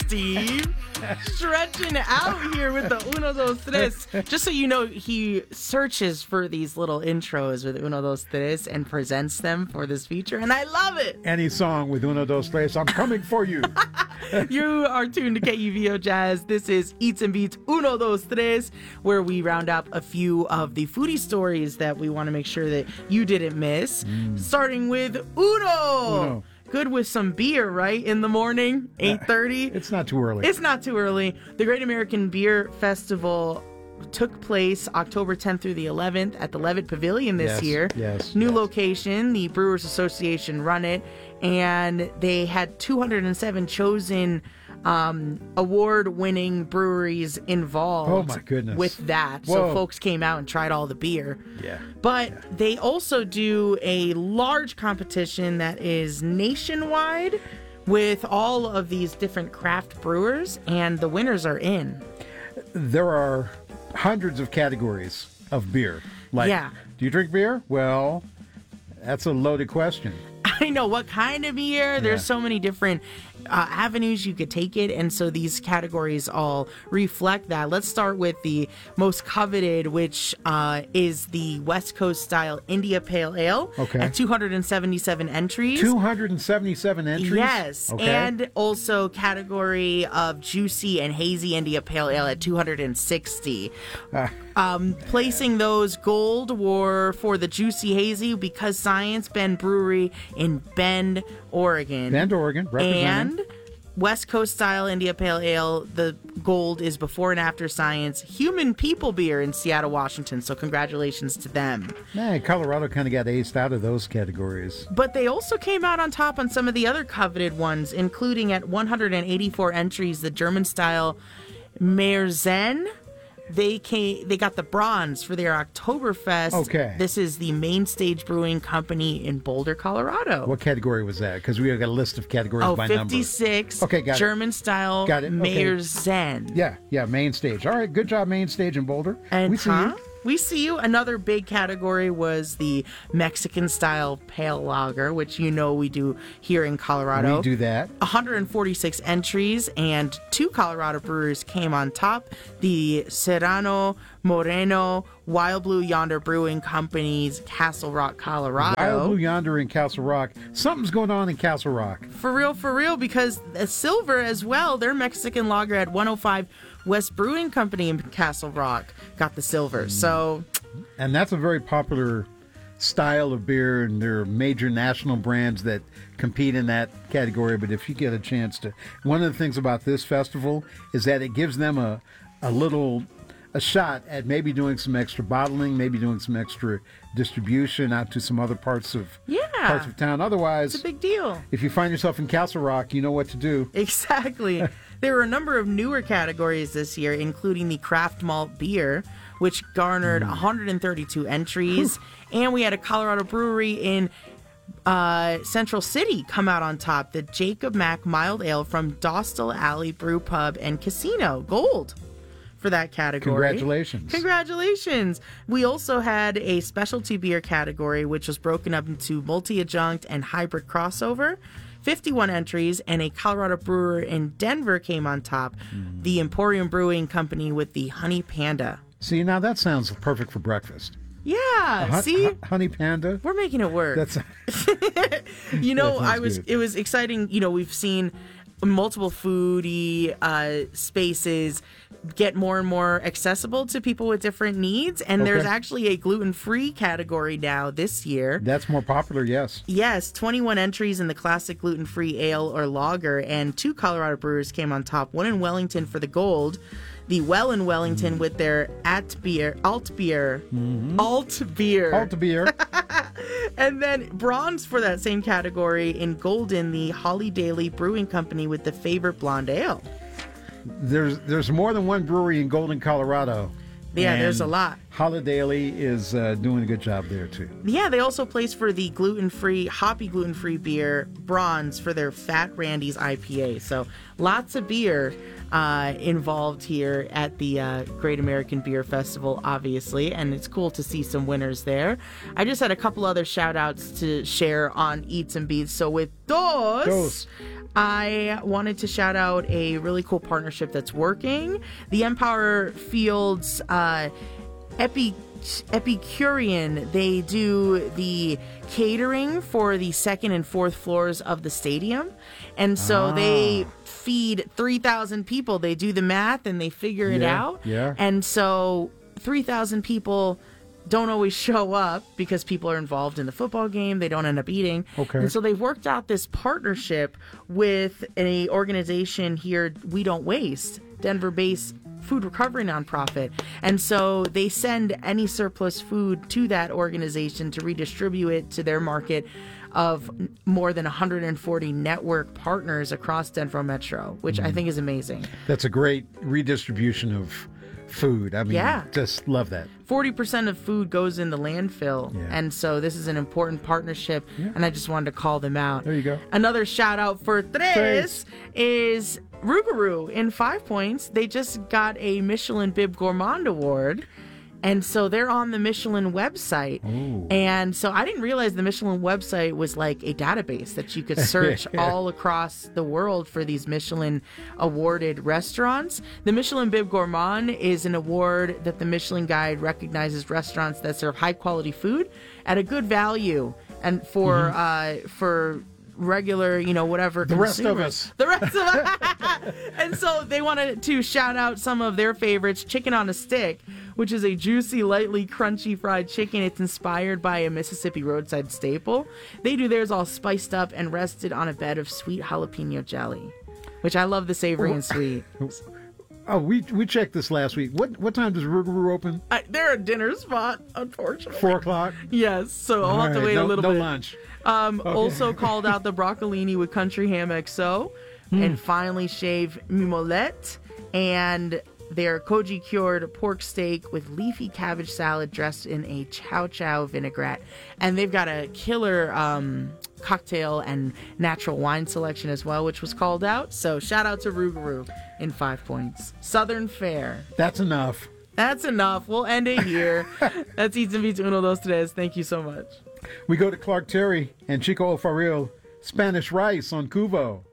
Steve. Stretching out here with the uno, dos, tres. Just so you know, he searches for these little intros with uno, dos, tres and presents them for this feature, and I love it. Any song with uno, dos, tres, I'm coming for you. You are tuned to KUVO Jazz. This is Eats and Beats Uno, Dos, Tres, where we round up a few of the foodie stories that we want to make sure that you didn't miss. Starting with Uno. Good with some beer, right? In the morning, 8:30. It's not too early. It's not too early. The Great American Beer Festival took place October 10th through the 11th at the Levitt Pavilion this year. New location. The Brewers Association run it, and they had 207 chosen award-winning breweries involved. Oh my goodness! With that, so folks came out and tried all the beer. Yeah. But they also do a large competition that is nationwide with all of these different craft brewers, and the winners are in. There are hundreds of categories of beer. Like, do you drink beer? Well, that's a loaded question. I know. What kind of beer? There's so many different avenues you could take it, and so these categories all reflect that. Let's start with the most coveted, which is the West Coast style India Pale Ale. Okay. At 277 entries. 277 entries? Yes. Okay. And also category of Juicy and Hazy India Pale Ale at 260. Placing those gold were for the Juicy Hazy Because Science Bend Brewery in Bend, Oregon. Bend, Oregon, representing. And West Coast style India Pale Ale, the gold is Before and After Science Human People Beer in Seattle, Washington. So congratulations to them. Man, Colorado kind of got aced out of those categories. But they also came out on top on some of the other coveted ones, including at 184 entries, the German style Märzen. They got the bronze for their Oktoberfest. Okay. This is the Main Stage Brewing Company in Boulder, Colorado. What category was that? Because we got a list of categories by 56. number. Okay, got German style Märzen. Yeah, Main Stage. All right, good job, Main Stage in Boulder. And we see you. We see you. Another big category was the Mexican style pale lager, which you know we do here in Colorado. We do that. 146 entries, and 2 Colorado brewers came on top. The Serrano Moreno Wild Blue Yonder Brewing Company's Castle Rock, Colorado. Wild Blue Yonder in Castle Rock. Something's going on in Castle Rock. For real, because silver as well. Their Mexican lager at 105 West Brewing Company in Castle Rock got the silver. So, and that's a very popular style of beer, and there are major national brands that compete in that category. But if you get a chance to, one of the things about this festival is that it gives them a shot at maybe doing some extra bottling, maybe doing some extra distribution out to some other parts of town. Otherwise, it's a big deal. If you find yourself in Castle Rock, you know what to do. Exactly. There were a number of newer categories this year, including the craft malt beer, which garnered 132 entries. And we had a Colorado brewery in Central City come out on top. The Jacob Mack Mild Ale from Dostal Alley Brew Pub and Casino. Gold for that category. Congratulations. We also had a specialty beer category, which was broken up into multi-adjunct and hybrid crossover. 51 entries, and a Colorado brewer in Denver came on top. The Emporium Brewing Company with the Honey Panda. See, now that sounds perfect for breakfast. Yeah, see? Honey Panda. We're making it work. That's it was exciting. You know, we've seen multiple foodie spaces get more and more accessible to people with different needs, and there's actually a gluten-free category now this year. That's more popular, yes. Yes, 21 entries in the classic gluten-free ale or lager, and 2 Colorado brewers came on top, one in Wellington for the gold, the Well in Wellington with their Alt Beer, and then bronze for that same category in Golden, the Holly Daly Brewing Company with the Favorite Blonde Ale. There's more than one brewery in Golden, Colorado. Yeah, And there's a lot. Holidaily is doing a good job there, too. Yeah, they also place for the hoppy gluten-free beer bronze for their Fat Randy's IPA. So lots of beer involved here at the Great American Beer Festival, obviously, and it's cool to see some winners there. I just had a couple other shout-outs to share on Eats and Beats. So with those, I wanted to shout out a really cool partnership that's working. The Empower Fields Epicurean, they do the catering for the second and fourth floors of the stadium. And so they feed 3,000 people. They do the math and they figure it out. Yeah. And so 3,000 people don't always show up because people are involved in the football game. They don't end up eating. Okay. And so they've worked out this partnership with an organization here, We Don't Waste, Denver-based food recovery nonprofit. And so they send any surplus food to that organization to redistribute it to their market of more than 140 network partners across Denver Metro, which I think is amazing. That's a great redistribution of food. I mean, Yeah. just love that. 40% of food goes in the landfill. Yeah. And so this is an important partnership, and I just wanted to call them out. There you go. Another shout out for Tres Tres. is Rougarou in 5 Points. They just got a Michelin Bib Gourmand Award. And so they're on the Michelin website. Ooh. And so I didn't realize the Michelin website was like a database that you could search all across the world for these Michelin awarded restaurants. The Michelin Bib Gourmand is an award that the Michelin Guide recognizes restaurants that serve high quality food at a good value and for regular, whatever. The rest of us. The rest of us. And so they wanted to shout out some of their favorites. Chicken on a Stick, which is a juicy, lightly crunchy fried chicken. It's inspired by a Mississippi roadside staple. They do theirs all spiced up and rested on a bed of sweet jalapeno jelly, which I love the savory and sweet. Oh, we checked this last week. What time does Rougarou open? They're a dinner spot, unfortunately. 4 o'clock? Yes, so I'll have to All right, wait a little no bit. lunch. Also called out the broccolini with country ham XO, and finally shave mimolette, and their koji cured pork steak with leafy cabbage salad dressed in a chow chow vinaigrette. And they've got a killer cocktail and natural wine selection as well, which was called out. So shout out to Rougarou in 5 Points. Southern Fare. That's enough. That's enough. We'll end it here. That's Eats and Beats Uno Dos Tres. Thank you so much. We go to Clark Terry and Chico O'Farrill, Spanish Rice on Cuvo.